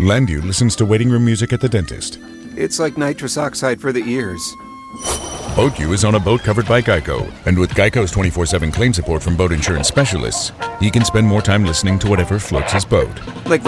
Landu listens to waiting room music at the dentist. It's like nitrous oxide for the ears. BoatU is on a boat covered by Geico, and with Geico's 24/7 claim support from boat insurance specialists, he can spend more time listening to whatever floats his boat. Like